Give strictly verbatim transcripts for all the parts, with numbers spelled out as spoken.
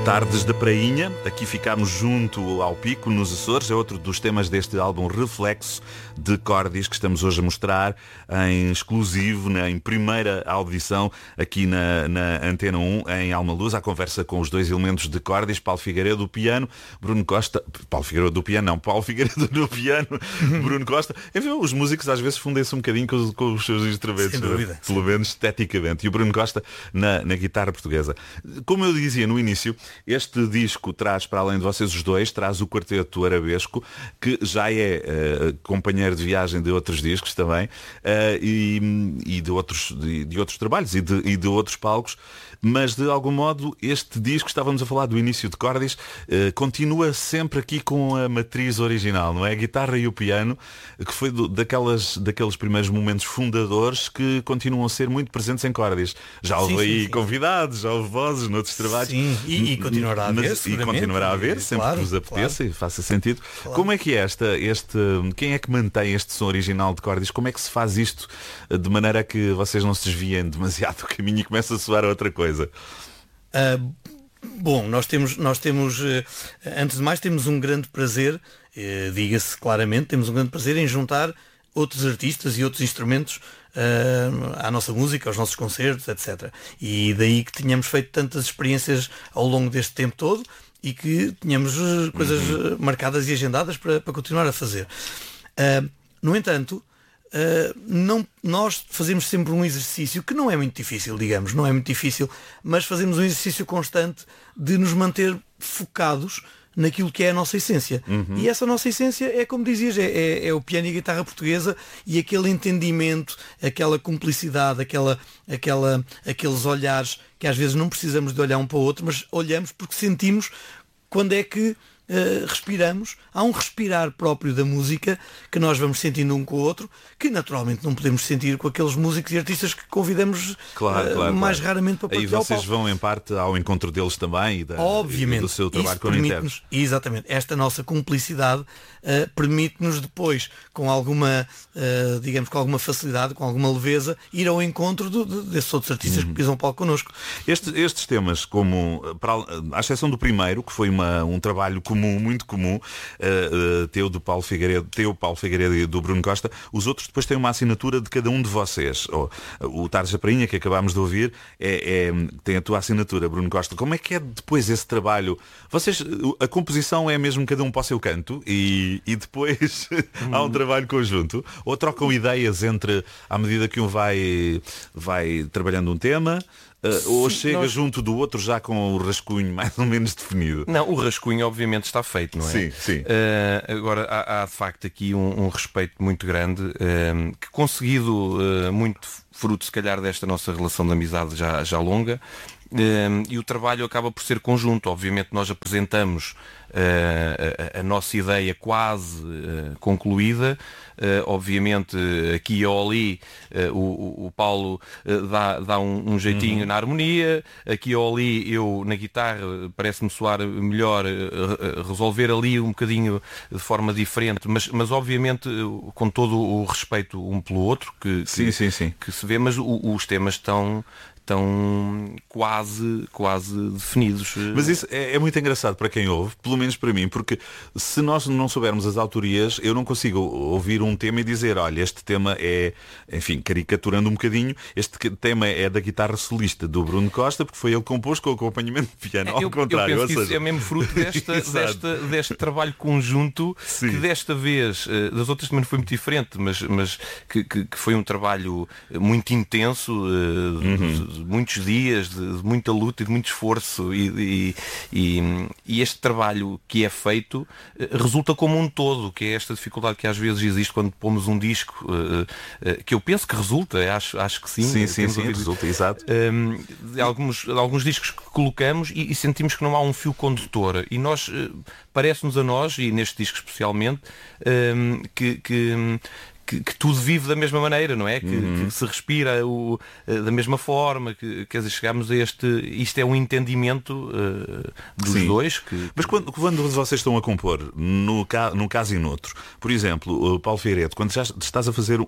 Tardes da Prainha, aqui ficámos junto ao Pico, nos Açores, é outro dos temas deste álbum Reflexo de Cordis que estamos hoje a mostrar em exclusivo, na, em primeira audição aqui na, na Antena um, em Almaluz, à conversa com os dois elementos de Cordis, Paulo Figueiredo do piano, Bruno Costa, Paulo Figueiredo do piano não, Paulo Figueiredo do piano, Bruno Costa, enfim, os músicos às vezes fundem-se um bocadinho com os, com os seus instrumentos, sem dúvida, pelo menos esteticamente, e o Bruno Costa na, na guitarra portuguesa. Como eu dizia no início, este disco traz, para além de vocês os dois, traz o Quarteto Arabesco, que já é uh, companheiro de viagem de outros discos também, uh, e, e de, outros, de, de outros trabalhos e de, e de outros palcos, mas de algum modo este disco, estávamos a falar do início de Cordis, uh, continua sempre aqui com a matriz original, não é? A guitarra e o piano, que foi do, daquelas, daqueles primeiros momentos fundadores que continuam a ser muito presentes em Cordis. Já houve sim, aí sim, sim. convidados, já houve vozes noutros trabalhos. Sim, e, e continuará a haver, mas, e continuará a haver, sempre claro, que vos apeteça claro. e faça sentido. Claro. Como é que é esta, este, quem é que mantém este som original de Cordis? Como é que se faz isto de maneira a que vocês não se desviem demasiado do caminho e comece a soar a outra coisa? Uh, bom, nós temos, nós temos uh, antes de mais temos um grande prazer, uh, diga-se claramente, temos um grande prazer em juntar outros artistas e outros instrumentos uh, à nossa música, aos nossos concertos, etcétera. E daí que tínhamos feito tantas experiências ao longo deste tempo todo e que tínhamos uh, coisas uh, marcadas e agendadas para, para continuar a fazer. Uh, no entanto, Uh, não, nós fazemos sempre um exercício que não é muito difícil, digamos, não é muito difícil, mas fazemos um exercício constante de nos manter focados naquilo que é a nossa essência. Uhum. E essa nossa essência é, como dizias, é, é, é o piano e a guitarra portuguesa e aquele entendimento, aquela cumplicidade, aquela, aquela, aqueles olhares que às vezes não precisamos de olhar um para o outro, mas olhamos porque sentimos quando é que Uh, respiramos. Há um respirar próprio da música que nós vamos sentindo um com o outro, que naturalmente não podemos sentir com aqueles músicos e artistas que convidamos claro, uh, claro, mais claro. raramente para partilhar. Aí vocês vão em parte ao encontro deles também e, da, Obviamente, e do seu trabalho com internos. Exatamente, esta nossa cumplicidade uh, permite-nos depois, com alguma uh, digamos, com alguma facilidade, com alguma leveza, ir ao encontro do, de, desses outros artistas uhum. que pisam o palco connosco. Este, estes temas, como para, à exceção do primeiro, que foi uma, um trabalho comum, muito comum, uh, uh, teu do Paulo Figueiredo, teu Paulo Figueiredo e do Bruno Costa, os outros depois têm uma assinatura de cada um de vocês. Oh, o Tardes da Prainha, que acabámos de ouvir, é, é, tem a tua assinatura, Bruno Costa. Como é que é depois esse trabalho? Vocês, a composição é mesmo cada um para o seu canto e, e depois há um trabalho conjunto? Ou trocam ideias entre, à medida que um vai, vai trabalhando um tema? Uh, ou chega nós... junto do outro já com o rascunho mais ou menos definido? Não, o rascunho obviamente está feito, não é? Sim, sim. Uh, agora há, há de facto aqui um, um respeito muito grande, uh, que conseguido uh, muito fruto se calhar desta nossa relação de amizade já, já longa, uh, e o trabalho acaba por ser conjunto. Obviamente nós apresentamos uh, a, a nossa ideia quase uh, concluída. Uh, obviamente aqui ou ali uh, o, o Paulo uh, dá, dá um, um jeitinho uhum. na harmonia, aqui ou ali eu na guitarra parece-me soar melhor uh, resolver ali um bocadinho de forma diferente, mas, mas obviamente uh, com todo o respeito um pelo outro que, que, sim, sim, sim. que se vê, mas o, os temas estão estão quase, quase definidos. Mas isso é, é muito engraçado para quem ouve, pelo menos para mim, porque se nós não soubermos as autorias, eu não consigo ouvir um tema e dizer, olha, este tema é, enfim, caricaturando um bocadinho, este tema é da guitarra solista do Bruno Costa, porque foi ele que compôs com o acompanhamento de piano, ao eu, contrário. Eu penso ou que seja... isso é mesmo fruto desta, desta, deste trabalho conjunto, sim. que desta vez, das outras também não foi muito diferente, mas, mas que, que, que foi um trabalho muito intenso, uhum. muitos dias, de, de muita luta e de muito esforço e, e, e, e este trabalho que é feito resulta como um todo, que é esta dificuldade que às vezes existe quando pomos um disco, uh, uh, que eu penso que resulta, acho, acho que sim. Sim, sim, sim, resulta, exato. Um, de alguns, de alguns discos que colocamos e, e sentimos que não há um fio condutor e nós, uh, parece-nos a nós, e neste disco especialmente, um, que... que que, que tudo vive da mesma maneira, não é? Que, uhum. que se respira o, da mesma forma, que, quer dizer, chegamos a este, isto é um entendimento uh, dos Sim. dois. Que, Mas quando, quando vocês estão a compor, no, ca, no caso e noutro, por exemplo, o Paulo Figueiredo, quando já estás a fazer um,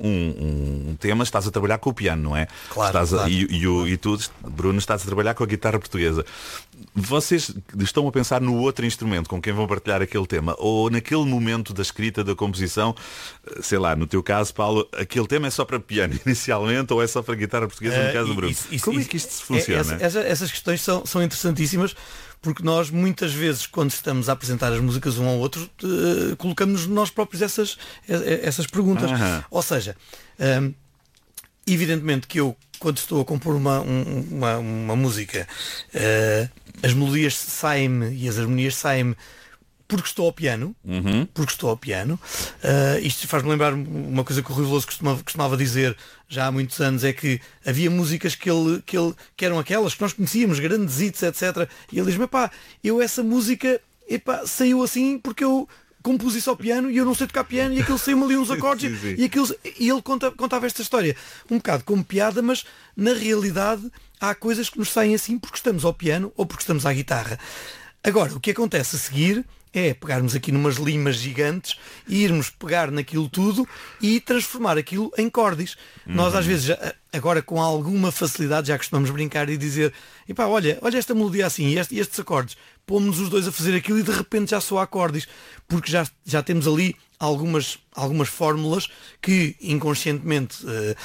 um tema, estás a trabalhar com o piano, não é? Claro, estás claro. A, e, e, o, e tu, Bruno, estás a trabalhar com a guitarra portuguesa. Vocês estão a pensar no outro instrumento com quem vão partilhar aquele tema, ou naquele momento da escrita, da composição, sei lá, no teu caso, Paulo, aquele tema é só para piano inicialmente, ou é só para guitarra portuguesa, no caso do Bruno? Isso, isso, Como isso, é que isto se funciona? É, essa, essas questões são, são interessantíssimas, porque nós muitas vezes, quando estamos a apresentar as músicas um ao outro, uh, colocamos nós próprios essas, essas perguntas. Aham. Ou seja, um, evidentemente que eu, quando estou a compor uma, uma, uma música, uh, as melodias saem-me e as harmonias saem-me porque estou ao piano, uhum. porque estou ao piano. Uh, isto faz-me lembrar uma coisa que o Rui Veloso costumava, costumava dizer já há muitos anos, é que havia músicas que ele, que ele que eram aquelas que nós conhecíamos, grandes hits, etcétera. E ele diz-me, epá, eu essa música epá, saiu assim porque eu compus isso ao piano e eu não sei tocar piano e aquilo saiu-me ali uns acordes sim, sim. e, aquilo, e ele conta, contava esta história um bocado como piada, mas na realidade há coisas que nos saem assim porque estamos ao piano ou porque estamos à guitarra. Agora, o que acontece a seguir é pegarmos aqui numas limas gigantes e irmos pegar naquilo tudo e transformar aquilo em cordis. Uhum. Nós às vezes, já, agora com alguma facilidade, já costumamos brincar e dizer, epá, olha, olha esta melodia assim e este, estes acordes, pomos os dois a fazer aquilo e de repente já soa acordes, porque já, já temos ali algumas, algumas fórmulas que inconscientemente uh,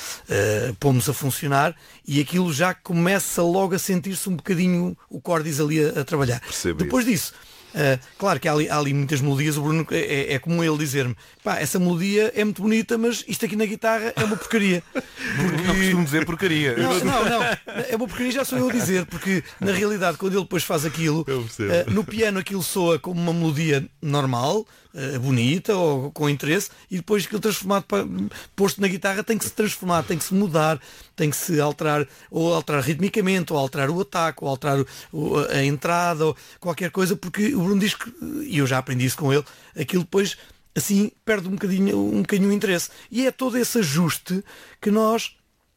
uh, pomos a funcionar e aquilo já começa logo a sentir-se um bocadinho o cordis ali a, a trabalhar. Percebo Depois isso. disso, Uh, claro que há ali, há ali muitas melodias. O Bruno é, é como ele dizer-me, pá, essa melodia é muito bonita, mas isto aqui na guitarra é uma porcaria. Porque não costumo dizer porcaria. Não, não, não, é uma porcaria, já sou eu a dizer, porque na realidade quando ele depois faz aquilo, uh, no piano aquilo soa como uma melodia normal, uh, bonita ou com interesse, e depois aquilo transformado para, posto na guitarra tem que se transformar, tem que se mudar, tem que se alterar, ou alterar ritmicamente, ou alterar o ataque, ou alterar o, o, a entrada, ou qualquer coisa, porque o Bruno diz que, e eu já aprendi isso com ele, aquilo depois assim perde um bocadinho, um bocadinho o interesse. E é todo esse ajuste que nós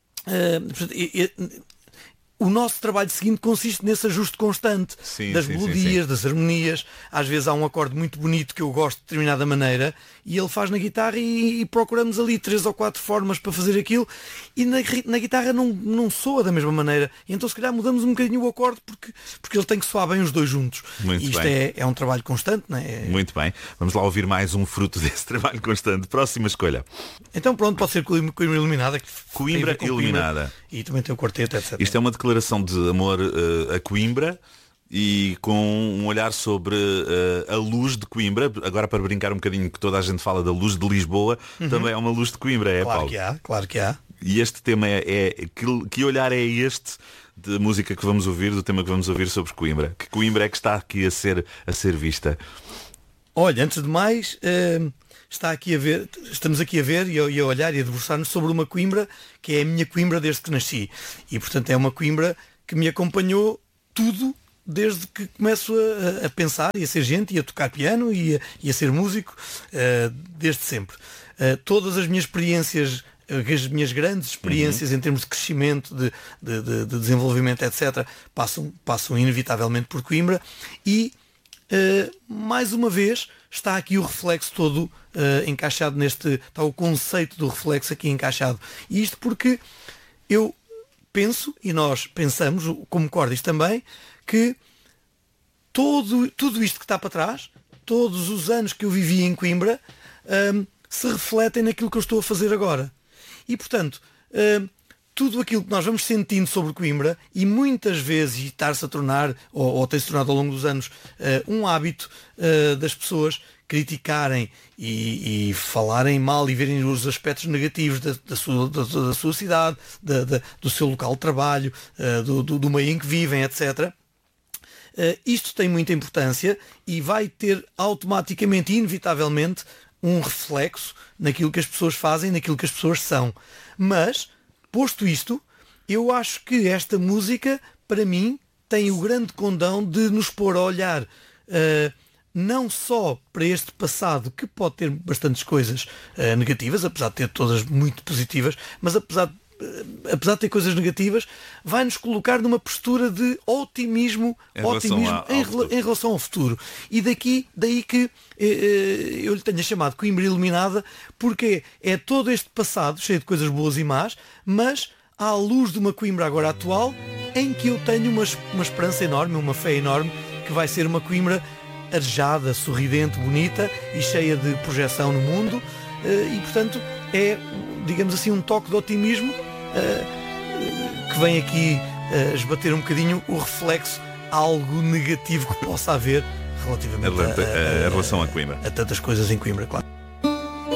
uh, e, e, o nosso trabalho seguinte consiste nesse ajuste constante sim, das sim, melodias, sim, sim. das harmonias. Às vezes há um acorde muito bonito que eu gosto de determinada maneira e ele faz na guitarra e, e procuramos ali três ou quatro formas para fazer aquilo e na, na guitarra não, não soa da mesma maneira. E então se calhar mudamos um bocadinho o acorde porque, porque ele tem que soar bem os dois juntos. Muito e isto bem. É, é um trabalho constante, não é? Muito bem. Vamos lá ouvir mais um fruto desse trabalho constante. Próxima escolha. Então pronto, pode ser Coimbra, Coimbra Iluminada. Que Coimbra com Iluminada. Coimbra, e também tem o quarteto, etcétera. Isto é uma declaração de amor uh, a Coimbra e com um olhar sobre uh, a luz de Coimbra. Agora, para brincar um bocadinho, que toda a gente fala da luz de Lisboa, uhum. também é uma luz de Coimbra, é, claro Paulo? Que há, claro que há. E este tema é, é que, que olhar é este de música que vamos ouvir, do tema que vamos ouvir sobre Coimbra? Que Coimbra é que está aqui a ser, a ser vista? Olha, antes de mais, uh, está aqui a ver, estamos aqui a ver e a, e a olhar e a debruçar-nos sobre uma Coimbra que é a minha Coimbra desde que nasci. E portanto é uma Coimbra que me acompanhou tudo desde que começo a, a pensar e a ser gente e a tocar piano e a, e a ser músico, uh, desde sempre. Uh, todas as minhas experiências, as minhas grandes experiências uhum. em termos de crescimento, de, de, de, de desenvolvimento, etcétera, passam, passam inevitavelmente por Coimbra e Uh, mais uma vez está aqui o reflexo todo uh, encaixado neste, está o conceito do reflexo aqui encaixado. E isto porque eu penso, e nós pensamos, como Cordis também, que todo, tudo isto que está para trás, todos os anos que eu vivi em Coimbra, um, se refletem naquilo que eu estou a fazer agora. E portanto, um, tudo aquilo que nós vamos sentindo sobre Coimbra e muitas vezes estar-se a tornar, ou, ou tem-se tornado ao longo dos anos, uh, um hábito uh, das pessoas criticarem e, e falarem mal e verem os aspectos negativos da, da, sua, da, da sua cidade, da, da, do seu local de trabalho, uh, do, do, do meio em que vivem, etcétera. Uh, isto tem muita importância e vai ter automaticamente e inevitavelmente um reflexo naquilo que as pessoas fazem, naquilo que as pessoas são. Mas posto isto, eu acho que esta música, para mim, tem o grande condão de nos pôr a olhar uh, não só para este passado, que pode ter bastantes coisas uh, negativas, apesar de ter todas muito positivas, mas apesar de apesar de ter coisas negativas, vai-nos colocar numa postura de otimismo, em otimismo relação ao, em, ao em relação ao futuro. E daqui, daí que eh, eu lhe tenho chamado Coimbra Iluminada, porque é todo este passado cheio de coisas boas e más, mas à luz de uma Coimbra agora atual, em que eu tenho uma, uma esperança enorme, uma fé enorme, que vai ser uma Coimbra arejada, sorridente, bonita e cheia de projeção no mundo, eh, e portanto é, digamos assim, um toque de otimismo uh, que vem aqui uh, esbater um bocadinho o reflexo algo negativo que possa haver relativamente a, a, a, a relação a Coimbra. A, a tantas coisas em Coimbra, claro.